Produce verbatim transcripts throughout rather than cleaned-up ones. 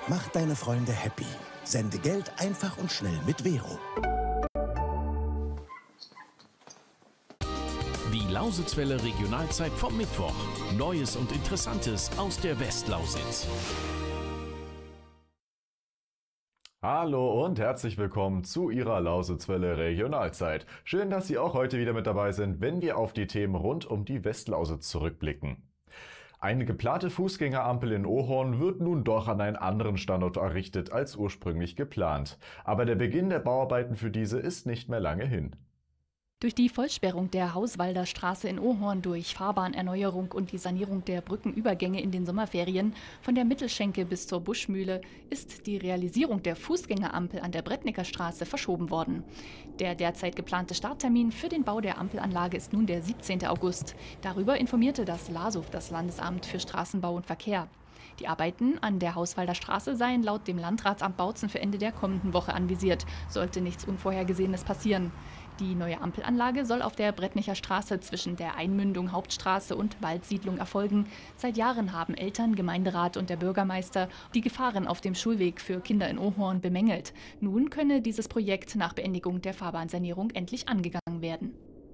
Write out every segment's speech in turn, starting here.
Mach deine Freunde happy. Sende Geld einfach und schnell mit Vero. Die Lausitzwelle Regionalzeit vom Mittwoch. Neues und Interessantes aus der Westlausitz. Hallo und herzlich willkommen zu Ihrer Lausitzwelle Regionalzeit. Schön, dass Sie auch heute wieder mit dabei sind, wenn wir auf die Themen rund um die Westlausitz zurückblicken. Eine geplante Fußgängerampel in Ohorn wird nun doch an einen anderen Standort errichtet als ursprünglich geplant. Aber der Beginn der Bauarbeiten für diese ist nicht mehr lange hin. Durch die Vollsperrung der Hauswalder Straße in Ohorn durch Fahrbahnerneuerung und die Sanierung der Brückenübergänge in den Sommerferien von der Mittelschenke bis zur Buschmühle ist die Realisierung der Fußgängerampel an der Brettnicker Straße verschoben worden. Der derzeit geplante Starttermin für den Bau der Ampelanlage ist nun der siebzehnte August. Darüber informierte das LASUF, das Landesamt für Straßenbau und Verkehr. Die Arbeiten an der Hauswalder Straße seien laut dem Landratsamt Bautzen für Ende der kommenden Woche anvisiert, sollte nichts Unvorhergesehenes passieren. Die neue Ampelanlage soll auf der Brettnicher Straße zwischen der Einmündung Hauptstraße und Waldsiedlung erfolgen. Seit Jahren haben Eltern, Gemeinderat und der Bürgermeister die Gefahren auf dem Schulweg für Kinder in Ohorn bemängelt. Nun könne dieses Projekt nach Beendigung der Fahrbahnsanierung endlich angegangen werden.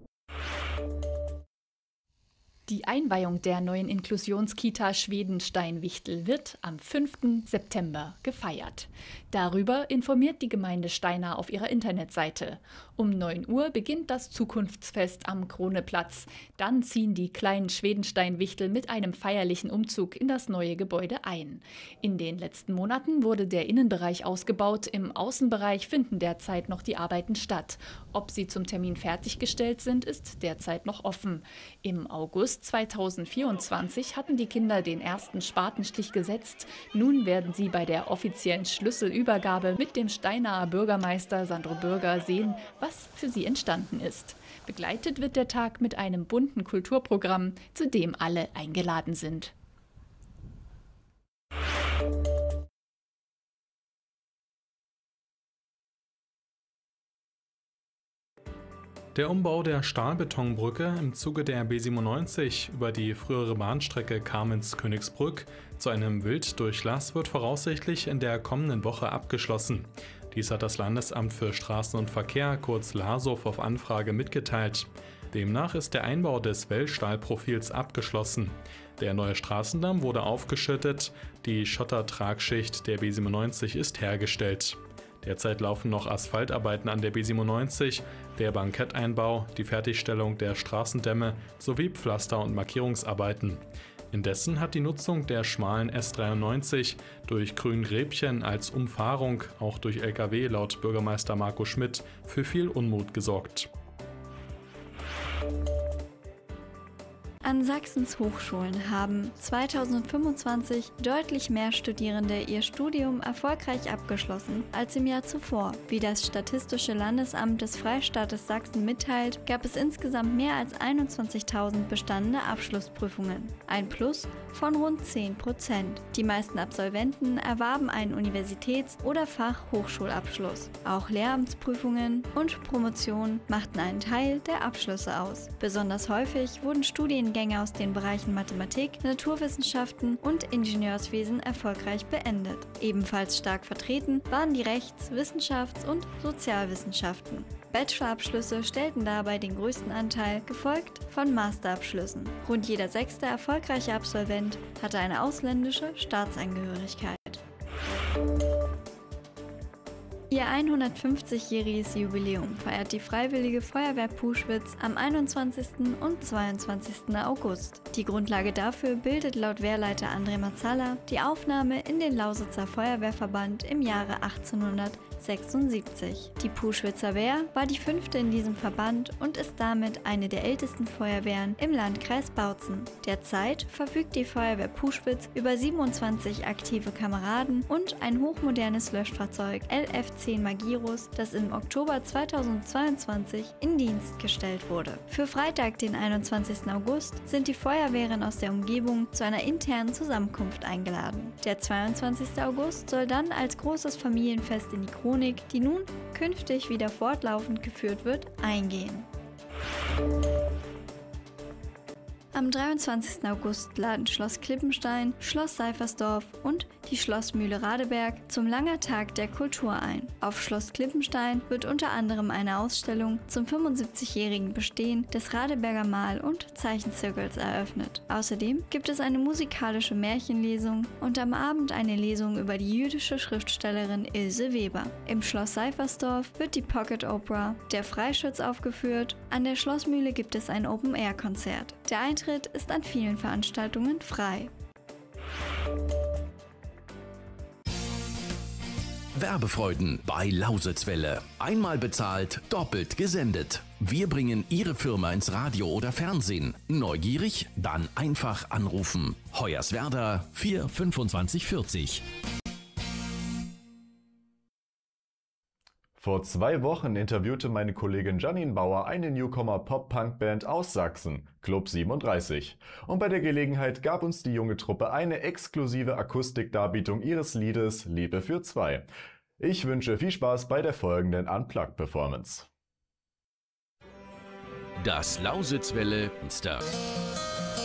Die Einweihung der neuen Inklusionskita Schwedenstein-Wichtel wird am fünften September gefeiert. Darüber informiert die Gemeinde Steinau auf ihrer Internetseite. Um neun Uhr beginnt das Zukunftsfest am Kroneplatz. Dann ziehen die kleinen Schwedenstein-Wichtel mit einem feierlichen Umzug in das neue Gebäude ein. In den letzten Monaten wurde der Innenbereich ausgebaut. Im Außenbereich finden derzeit noch die Arbeiten statt. Ob sie zum Termin fertiggestellt sind, ist derzeit noch offen. Im August zweitausendvierundzwanzig hatten die Kinder den ersten Spatenstich gesetzt. Nun werden sie bei der offiziellen Schlüsselübergabe mit dem Steinauer Bürgermeister Sandro Bürger sehen, was für sie entstanden ist. Begleitet wird der Tag mit einem bunten Kulturprogramm, zu dem alle eingeladen sind. Der Umbau der Stahlbetonbrücke im Zuge der B siebenundneunzig über die frühere Bahnstrecke Kamenz-Königsbrück zu einem Wilddurchlass wird voraussichtlich in der kommenden Woche abgeschlossen. Dies hat das Landesamt für Straßen und Verkehr, kurz LASUF, auf Anfrage mitgeteilt. Demnach ist der Einbau des Wellstahlprofils abgeschlossen. Der neue Straßendamm wurde aufgeschüttet, die Schottertragschicht der B siebenundneunzig ist hergestellt. Derzeit laufen noch Asphaltarbeiten an der B siebenundneunzig, der Banketteinbau, die Fertigstellung der Straßendämme sowie Pflaster- und Markierungsarbeiten. Indessen hat die Nutzung der schmalen S dreiundneunzig durch Grüngräbchen als Umfahrung, auch durch L K W laut Bürgermeister Marco Schmidt, für viel Unmut gesorgt. An Sachsens Hochschulen haben zweitausendfünfundzwanzig deutlich mehr Studierende ihr Studium erfolgreich abgeschlossen als im Jahr zuvor. Wie das Statistische Landesamt des Freistaates Sachsen mitteilt, gab es insgesamt mehr als einundzwanzigtausend bestandene Abschlussprüfungen. Ein Plus von rund zehn Prozent. Die meisten Absolventen erwarben einen Universitäts- oder Fachhochschulabschluss. Auch Lehramtsprüfungen und Promotionen machten einen Teil der Abschlüsse aus. Besonders häufig wurden Studiengänge aus den Bereichen Mathematik, Naturwissenschaften und Ingenieurswesen erfolgreich beendet. Ebenfalls stark vertreten waren die Rechts-, Wissenschafts- und Sozialwissenschaften. Bachelorabschlüsse stellten dabei den größten Anteil, gefolgt von Masterabschlüssen. Rund jeder sechste erfolgreiche Absolvent hatte eine ausländische Staatsangehörigkeit. Ihr hundertfünfzigjähriges Jubiläum feiert die Freiwillige Feuerwehr Puschwitz am einundzwanzigsten und zweiundzwanzigsten August. Die Grundlage dafür bildet laut Wehrleiter André Mazzalla die Aufnahme in den Lausitzer Feuerwehrverband im Jahre achtzehnhundertsechsundsiebzig. Die Puschwitzer Wehr war die fünfte in diesem Verband und ist damit eine der ältesten Feuerwehren im Landkreis Bautzen. Derzeit verfügt die Feuerwehr Puschwitz über siebenundzwanzig aktive Kameraden und ein hochmodernes Löschfahrzeug L F zehn Magirus, das im Oktober zweitausendzweiundzwanzig in Dienst gestellt wurde. Für Freitag, den einundzwanzigsten August, sind die Feuerwehren aus der Umgebung zu einer internen Zusammenkunft eingeladen. Der zweiundzwanzigste August soll dann als großes Familienfest in die Chronik, die nun künftig wieder fortlaufend geführt wird, eingehen. Am dreiundzwanzigsten August laden Schloss Klippenstein, Schloss Seifersdorf und die Schlossmühle Radeberg zum Langer Tag der Kultur ein. Auf Schloss Klippenstein wird unter anderem eine Ausstellung zum fünfundsiebzigjährigen Bestehen des Radeberger Mal- und Zeichenzirkels eröffnet. Außerdem gibt es eine musikalische Märchenlesung und am Abend eine Lesung über die jüdische Schriftstellerin Ilse Weber. Im Schloss Seifersdorf wird die Pocket Opera Der Freischütz aufgeführt. An der Schlossmühle gibt es ein Open-Air-Konzert. Der Eintritt ist an vielen Veranstaltungen frei. Werbefreuden bei Lausitzwelle. Einmal bezahlt, doppelt gesendet. Wir bringen Ihre Firma ins Radio oder Fernsehen. Neugierig? Dann einfach anrufen. Hoyerswerda vier fünfundzwanzig vierzig. Vor zwei Wochen interviewte meine Kollegin Janine Bauer eine Newcomer-Pop-Punk-Band aus Sachsen, Club siebenunddreißig. Und bei der Gelegenheit gab uns die junge Truppe eine exklusive Akustikdarbietung ihres Liedes Liebe für zwei. Ich wünsche viel Spaß bei der folgenden Unplugged-Performance. Das Lausitzwelle Insta.